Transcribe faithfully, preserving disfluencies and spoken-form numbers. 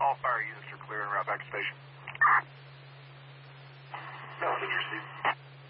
All fire units are clear and route back to station.